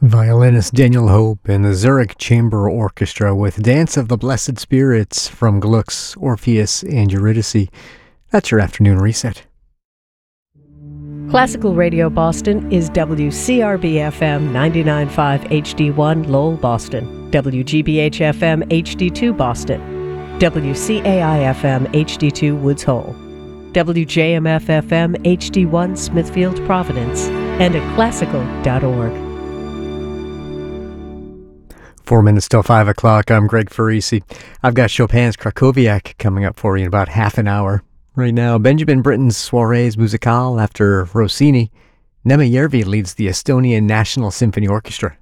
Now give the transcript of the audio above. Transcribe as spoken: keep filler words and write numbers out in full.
Violinist Daniel Hope and the Zurich Chamber Orchestra with Dance of the Blessed Spirits from Gluck's Orpheus and Eurydice. That's your afternoon reset. Classical Radio Boston is W C R B F M ninety-nine point five H D one Lowell, Boston, W G B H F M H D two Boston, W C A I F M H D two Woods Hole, W J M F F M H D one Smithfield, Providence, and at classical dot org. Four minutes till five o'clock. I'm Greg Farisi. I've got Chopin's Krakowiak coming up for you in about half an hour. Right now, Benjamin Britten's Soirées Musicales after Rossini. Nema Järvi leads the Estonian National Symphony Orchestra.